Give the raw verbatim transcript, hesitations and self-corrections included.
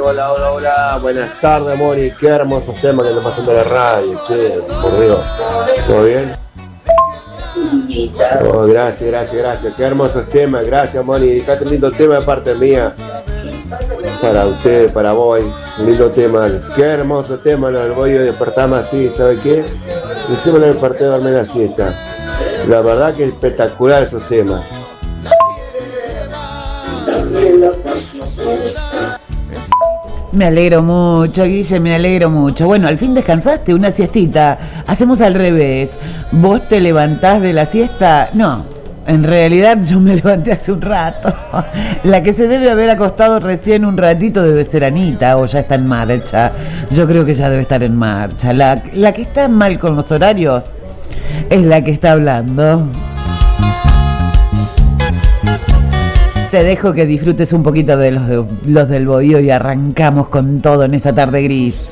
hola, hola, hola. Buenas tardes, Moni. Qué hermosos temas que le pasan de la radio, che, por Dios. ¿Todo bien? Oh, gracias, gracias, gracias. Qué hermosos temas. Gracias, Moni. Dedicate un lindo tema de parte mía. Para usted, para vos. Un lindo tema. Qué hermoso tema. Lo voy a despertarme así, ¿sabe qué? Encima lo desperté a dormir la siesta. La verdad que es espectacular esos temas. Me alegro mucho, Guille, me alegro mucho. Bueno, al fin descansaste, una siestita. Hacemos al revés. ¿Vos te levantás de la siesta? No, en realidad yo me levanté hace un rato. La que se debe haber acostado recién un ratito debe ser Anita, o ya está en marcha. Yo creo que ya debe estar en marcha. La, la que está mal con los horarios es la que está hablando. Te dejo que disfrutes un poquito de los, de los del bohío y arrancamos con todo en esta tarde gris.